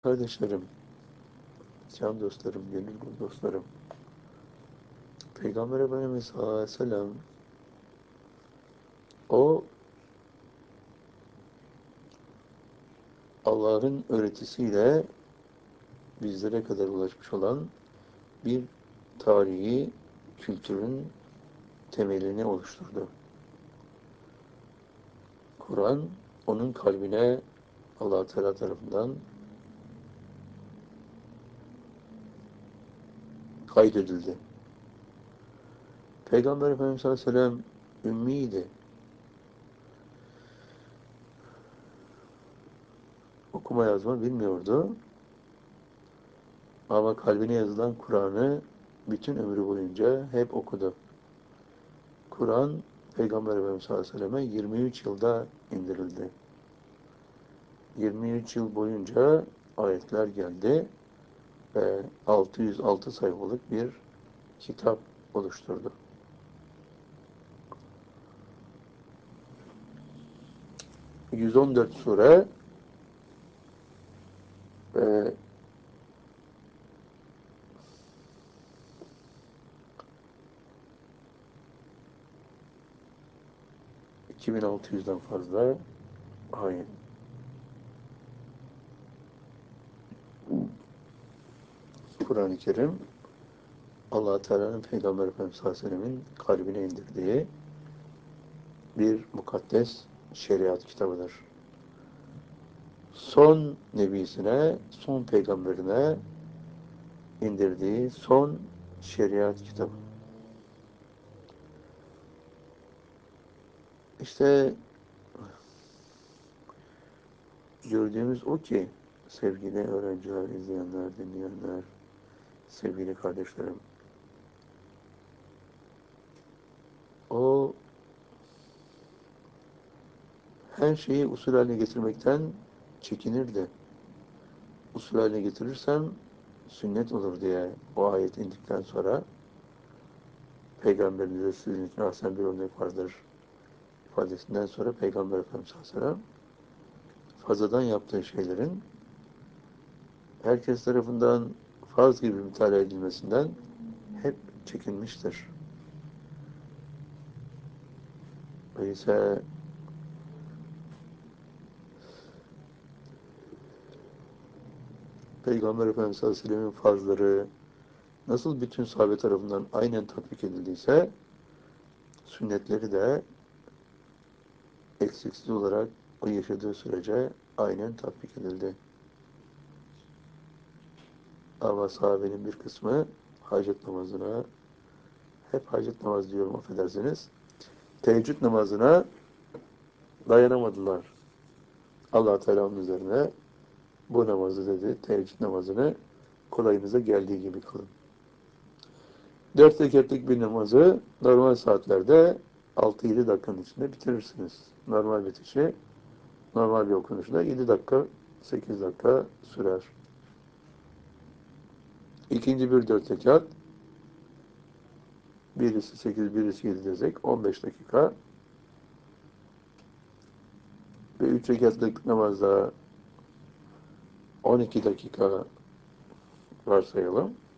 Kardeşlerim, can dostlarım, gönül dostlarım. Peygamber Efendimiz sallallahu aleyhi ve sellem o Allah'ın öğretisiyle bizlere kadar ulaşmış olan bir tarihi kültürün temelini oluşturdu. Kur'an onun kalbine Allah Teala tarafından kaydedildi. Peygamber Efendimiz sallallahu aleyhi ve sellem ümmiydi. Okuma yazma bilmiyordu. Ama kalbine yazılan Kur'an'ı bütün ömrü boyunca hep okudu. Kur'an Peygamber Efendimiz sallallahu aleyhi ve selleme 23 yılda indirildi. 23 yıl boyunca ayetler geldi ve 606 sayfalık bir kitap oluşturdu. 114 sure ve 2600'den fazla ayet. Kur'an-ı Kerim Allah Teala'nın Peygamber Efendimiz sallallahu aleyhi ve sellemin kalbine indirdiği bir mukaddes şeriat kitabıdır. Son nebisine, son peygamberine indirdiği son şeriat kitabı. İşte gördüğümüz o ki sevgili öğrenciler, izleyenler, dinleyenler, sevgili kardeşlerim, o her şeyi usul haline getirmekten çekinirdi. Usul haline getirirsem sünnet olur diye o ayet indikten sonra Peygamberimize sizin için ahsen bir örnek vardır ifadesinden sonra Peygamber Efendimiz sallallahu aleyhi ve sellem fazladan yaptığı şeylerin herkes tarafından farz gibi mütalaa edilmesinden hep çekinmiştir. Öyleyse Peygamber Efendimiz sallallahu aleyhi ve sellem'in farzları nasıl bütün sahabe tarafından aynen tatbik edildiyse sünnetleri de eksiksiz olarak o yaşadığı sürece aynen tatbik edildi. Ama sahabenin bir kısmı hacet namazına, hep hacet namazı diyorum affedersiniz, teheccüd namazına dayanamadılar. Allah Teala onun üzerine bu namazı dedi, teheccüd namazını kolayınıza geldiği gibi kılın. 4 rekatlık bir namazı normal saatlerde 6-7 dakikanın içinde bitirirsiniz. Normal bitişi, normal bir okunuşla 7 dakika, 8 dakika sürer. İkinci bir 4 rekat, birisi 8, birisi 7 desek 15 dakika. Ve 3 rekatlık namazda 12 dakika varsayalım.